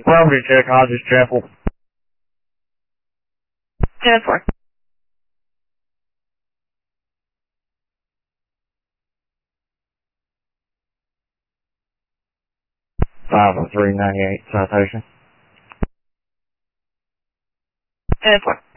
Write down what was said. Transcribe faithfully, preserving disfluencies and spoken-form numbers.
Property check, Hodges Chapel. ten four. five oh three ninety-eight citation. ten four.